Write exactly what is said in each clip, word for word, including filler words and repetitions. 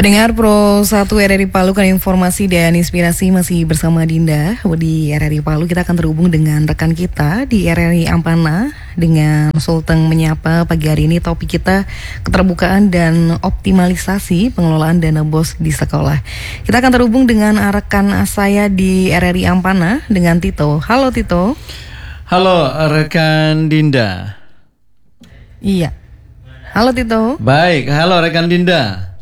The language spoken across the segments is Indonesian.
Pendengar Pro satu R R I Palu, kan informasi dan inspirasi masih bersama Dinda di R R I Palu. Kita akan terhubung dengan rekan kita di R R I Ampana dengan Sulteng Menyapa. Pagi hari ini topik kita keterbukaan dan optimalisasi pengelolaan dana BOS di sekolah. Kita akan terhubung dengan rekan saya di R R I Ampana dengan Tito. Halo Tito. Halo rekan Dinda. Iya. Halo Tito. Baik, halo rekan Dinda.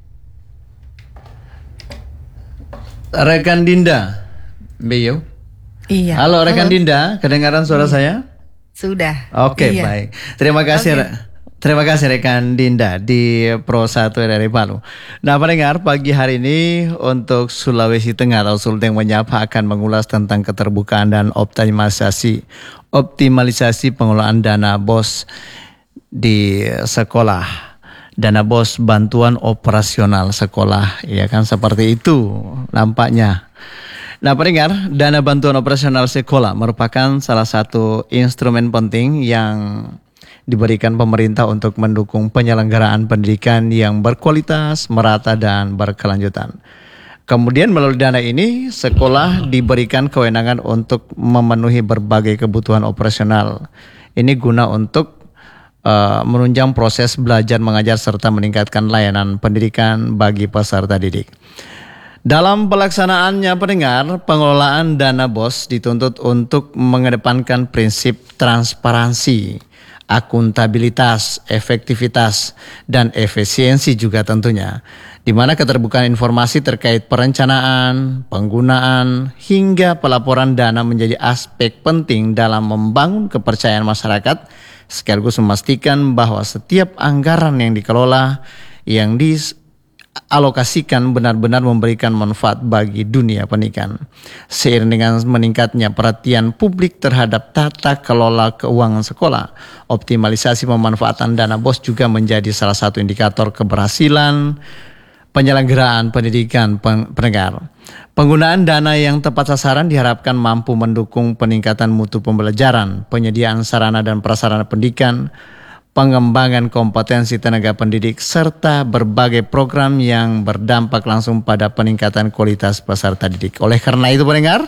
Rekan Dinda, Beyo. Iya. Halo rekan Halo. Dinda, kedengaran suara iya. saya? Sudah. Oke, iya. baik. Terima kasih. Okay. Terima kasih rekan Dinda di Pro satu R R I Palu. Nah, pendengar, pagi hari ini untuk Sulawesi Tengah atau Sulteng Menyapa akan mengulas tentang keterbukaan dan optimalisasi optimalisasi pengelolaan dana BOS di sekolah. Dana BOS bantuan operasional sekolah, ya kan, seperti itu nampaknya. Nah pendengar, dana bantuan operasional sekolah merupakan salah satu instrumen penting yang diberikan pemerintah untuk mendukung penyelenggaraan pendidikan yang berkualitas, merata, dan berkelanjutan. Kemudian melalui dana ini, sekolah diberikan kewenangan untuk memenuhi berbagai kebutuhan operasional. Ini guna untuk Uh, menunjang proses belajar mengajar serta meningkatkan layanan pendidikan bagi peserta didik. Dalam pelaksanaannya pendengar, pengelolaan dana BOS dituntut untuk mengedepankan prinsip transparansi, akuntabilitas, efektivitas, dan efisiensi juga tentunya, di mana keterbukaan informasi terkait perencanaan, penggunaan, hingga pelaporan dana menjadi aspek penting dalam membangun kepercayaan masyarakat, sekaligus memastikan bahwa setiap anggaran yang dikelola, yang dialokasikan benar-benar memberikan manfaat bagi dunia pendidikan. Seiring dengan meningkatnya perhatian publik terhadap tata kelola keuangan sekolah, optimalisasi pemanfaatan dana BOS juga menjadi salah satu indikator keberhasilan penyelenggaraan pendidikan pendengar. Penggunaan dana yang tepat sasaran diharapkan mampu mendukung peningkatan mutu pembelajaran, penyediaan sarana dan prasarana pendidikan, pengembangan kompetensi tenaga pendidik, serta berbagai program yang berdampak langsung pada peningkatan kualitas peserta didik. Oleh karena itu pendengar,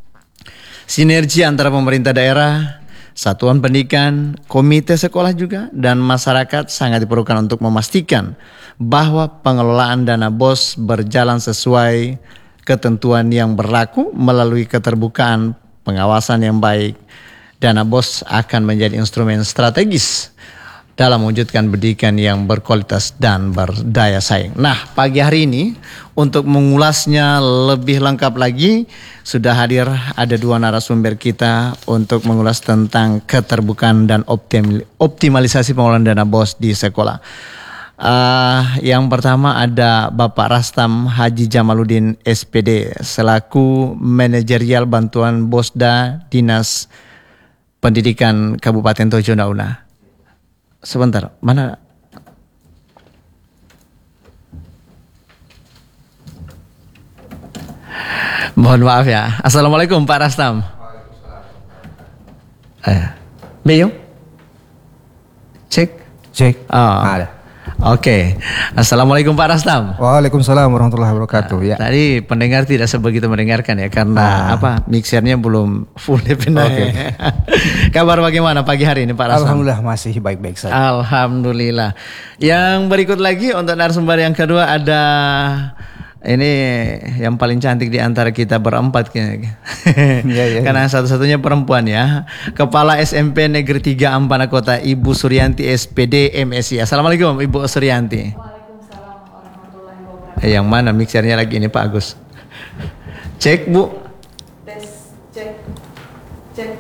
sinergi antara pemerintah daerah, satuan pendidikan, komite sekolah juga, dan masyarakat sangat diperlukan untuk memastikan bahwa pengelolaan dana BOS berjalan sesuai ketentuan yang berlaku. Melalui keterbukaan, pengawasan yang baik, dana BOS akan menjadi instrumen strategis dalam mewujudkan pendidikan yang berkualitas dan berdaya saing. Nah, pagi hari ini untuk mengulasnya lebih lengkap lagi sudah hadir ada dua narasumber kita untuk mengulas tentang keterbukaan dan optim, optimalisasi pengelolaan dana BOS di sekolah. Uh, yang pertama ada Bapak Rastam Haji Jamaluddin S P D selaku manajerial bantuan BOSDA Dinas Pendidikan Kabupaten Tojo Nauna. Sebentar, mana? Mohon maaf ya. Assalamualaikum Pak Rastam. Eh, Beyo? Cek? Cek. Oh. Ada. Oke, Assalamualaikum Pak Rastam. Waalaikumsalam warahmatullahi wabarakatuh. Nah, ya. Tadi pendengar tidak sebegitu mendengarkan ya karena ah. apa? Mixernya belum full D P. Oke. Kabar bagaimana pagi hari ini Pak Rastam? Alhamdulillah masih baik-baik saja. Alhamdulillah. Yang berikut lagi untuk narasumber yang kedua ada ini yang paling cantik di antara kita berempat kayaknya. Ya, ya, karena ya. Satu-satunya perempuan ya. Kepala S M P Negeri tiga Ampana Kota, Ibu Suryanti S P D M S I. Assalamualaikum Ibu Suryanti. Waalaikumsalam warahmatullahi wabarakatuh. Eh, yang mana mixernya lagi ini Pak Agus? Cek Bu. Tes, cek, cek,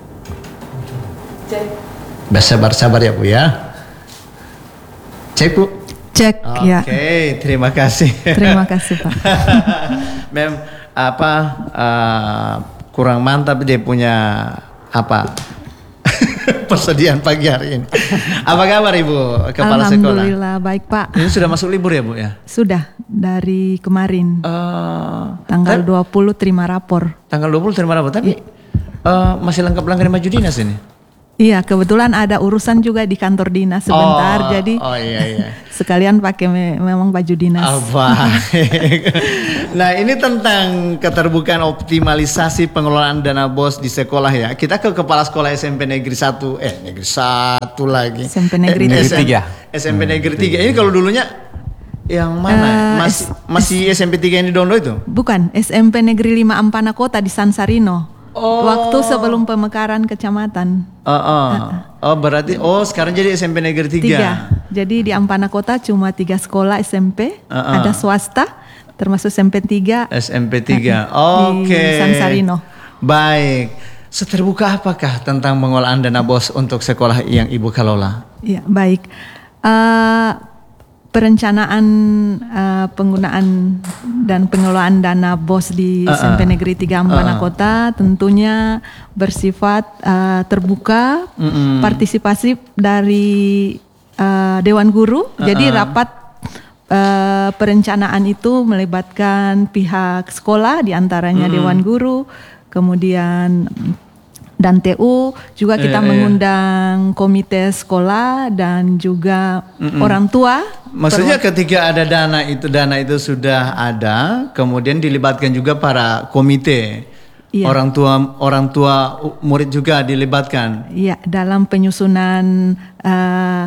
cek. Sabar-sabar ya Bu ya. Cek Bu. Cek. Oke, ya. Oke, terima kasih. Terima kasih Pak. Mem, apa uh, kurang mantap dia punya apa persediaan pagi hari ini. Apa kabar Ibu Kepala Sekolah? Alhamdulillah baik Pak. Ini sudah masuk libur ya Bu ya? Sudah dari kemarin. Uh, tanggal dua puluh terima rapor. Tanggal dua puluh terima rapor, tapi uh, masih lengkap langganan maju dinas ini? Iya, kebetulan ada urusan juga di kantor dinas sebentar, oh, jadi oh iya iya. sekalian pakai me memang baju dinas. Oh, baik. Nah, ini tentang keterbukaan optimalisasi pengelolaan dana BOS di sekolah ya. Kita ke kepala sekolah S M P Negeri satu, eh Negeri satu lagi. S M P Negeri eh, tiga. S M P Negeri tiga. Ini kalau dulunya yang mana? Uh, masih masih S M P tiga yang di Dondo itu? Bukan, S M P Negeri lima Ampana Kota di Sansarino. Oh. Waktu sebelum pemekaran kecamatan. Oh, oh. oh berarti oh sekarang jadi S M P Negeri tiga. Tiga. Jadi di Ampana Kota cuma tiga sekolah S M P, uh -uh. ada swasta, termasuk S M P tiga. S M P tiga. Uh, Oke. Okay. Di Sansarino. Baik. Seterbuka apakah tentang pengelolaan dana BOS untuk sekolah yang Ibu kelola? Iya, baik. Uh, perencanaan uh, penggunaan dan pengelolaan dana BOS di uh, uh, S M P Negeri tiga Ampana uh, uh. Kota tentunya bersifat uh, terbuka, uh, uh. partisipasi dari uh, Dewan Guru. Uh, uh. Jadi rapat uh, perencanaan itu melibatkan pihak sekolah, diantaranya uh, uh. Dewan Guru, kemudian dan T U juga kita eh, mengundang eh. komite sekolah dan juga Mm-mm. orang tua. Maksudnya ketika ada dana itu dana itu sudah ada, kemudian dilibatkan juga para komite. Iya. Orang tua orang tua murid juga dilibatkan. Iya, dalam penyusunan uh,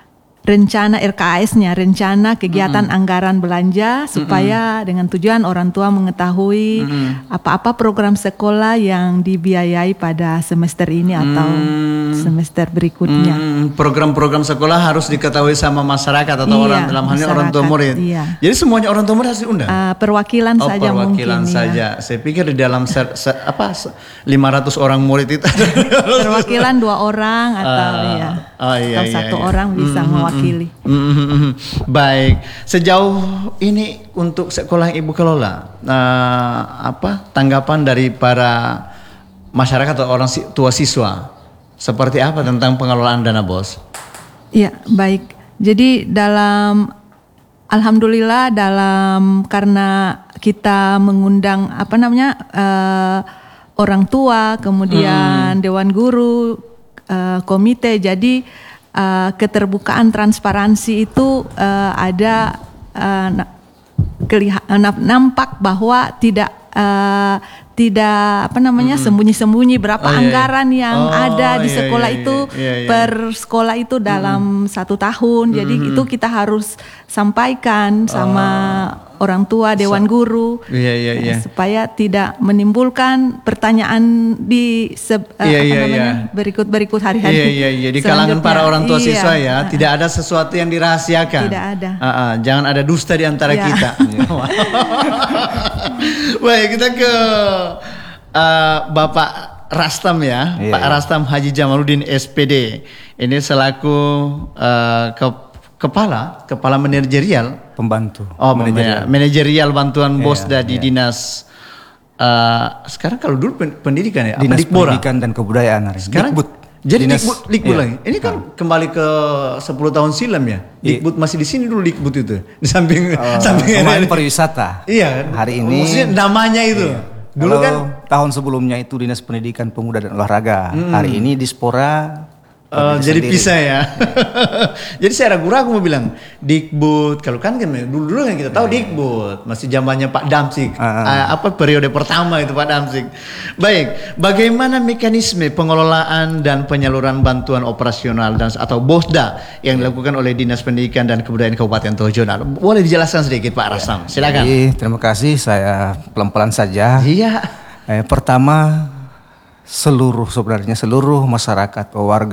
rencana R K A S-nya, rencana kegiatan mm-hmm. anggaran belanja, supaya mm-hmm. dengan tujuan orang tua mengetahui mm-hmm. apa-apa program sekolah yang dibiayai pada semester ini atau mm-hmm. semester berikutnya. Mm-hmm. Program-program sekolah harus diketahui sama masyarakat atau iya, orang dalam hal ini orang tua murid. Iya. Jadi semuanya orang tua murid harus diundang. Uh, perwakilan oh, saja perwakilan mungkin. saja. Ya. Saya pikir di dalam ser, ser, apa lima ratus orang murid itu. Perwakilan dua orang atau uh, ya. Oh, iya, atau iya, satu iya. orang bisa mm-hmm. mewakili. Mm-hmm. Baik, sejauh ini untuk sekolah yang Ibu kelola, uh, apa tanggapan dari para masyarakat atau orang tua siswa seperti apa tentang pengelolaan dana BOS? Ya, baik. Jadi dalam alhamdulillah dalam karena kita mengundang apa namanya uh, orang tua, kemudian mm. Dewan Guru, uh, komite, jadi Uh, keterbukaan transparansi itu uh, ada uh, keliha- nampak bahwa tidak uh, tidak apa namanya mm-hmm. sembunyi-sembunyi berapa oh, anggaran iya. yang oh, ada di iya, sekolah iya, itu iya, iya. per sekolah itu dalam mm-hmm. satu tahun. Jadi mm-hmm. itu kita harus sampaikan sama oh. orang tua, Dewan Guru, iya, iya, iya. supaya tidak menimbulkan pertanyaan di se- iya, apa iya, namanya iya. berikut-berikut hari-hari. Iya, iya, iya. Di kalangan para orang tua iya. siswa ya, tidak ada sesuatu yang dirahasiakan. Tidak ada. Uh, uh, jangan ada dusta di antara iya. kita. Baik, kita ke uh, Bapak Rastam ya, iya, Pak iya. Rastam Haji Jamaluddin S P D. Ini selaku uh, ke kepala kepala manajerial pembantu oh manajerial, manajerial bantuan BOS iya, di iya. dinas uh, sekarang kalau dulu pendidikan ya dinas Dikbora. Pendidikan dan Kebudayaan hari sekarang Dikbud. Jadi dinas, Dikbud, Dikbud iya. lagi. Ini kan nah. kembali ke sepuluh tahun silam ya. Dikbud masih di sini dulu Dikbud itu. Di samping uh, samping kemarin pariwisata. Iya. Hari ini maksudnya namanya itu. Iya. Dulu Kalau kan tahun sebelumnya itu Dinas Pendidikan Pemuda dan Olahraga. Hmm. Hari ini Dispora. Uh, jadi sendiri. Pisah ya. Jadi saya ragu-ragu mau bilang Dikbud. Kalau kan kan dulu dulu kan kita tahu yeah. Dikbud masih zamannya Pak Damsik. Uh, uh. Uh, apa periode pertama itu Pak Damsik. Baik, bagaimana mekanisme pengelolaan dan penyaluran bantuan operasional dan atau BOSDA yang dilakukan oleh Dinas Pendidikan dan Kebudayaan Kabupaten Tojo? Boleh dijelaskan sedikit Pak Rastam? Silakan. Jadi, terima kasih. Saya pelan-pelan saja. Iya. Eh, pertama, seluruh sebenarnya seluruh masyarakat warga